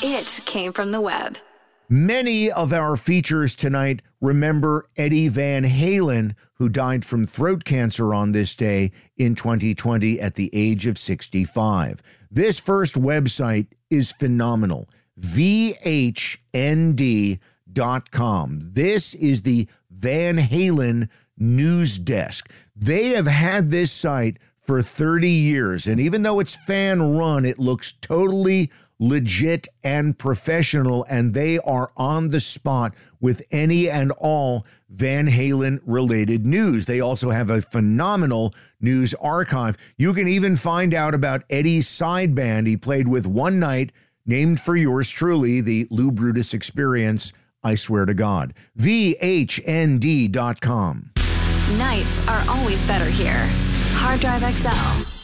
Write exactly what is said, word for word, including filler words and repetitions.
It came from the web. Many of our features tonight remember Eddie Van Halen, who died from throat cancer on this day in twenty twenty at the age of sixty-five. This first website is phenomenal, V H N D dot com. This is the Van Halen news desk. They have had this site for thirty years, and even though it's fan run, it looks totally legit and professional, and they are on the spot with any and all Van Halen related news. They also have a phenomenal news archive. You can even find out about Eddie's side band he played with one night, named for yours truly, the Lou Brutus Experience, I swear to God. V H N D dot com. Nights are always better here. Hard Drive X L.